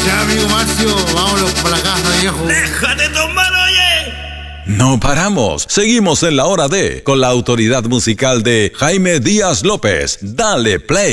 Ya, amigo Marcio, vámonos para la casa, viejo. ¡Déjate tomar, oye! No paramos, seguimos en la hora D con la autoridad musical de Jaime Díaz López. Dale play.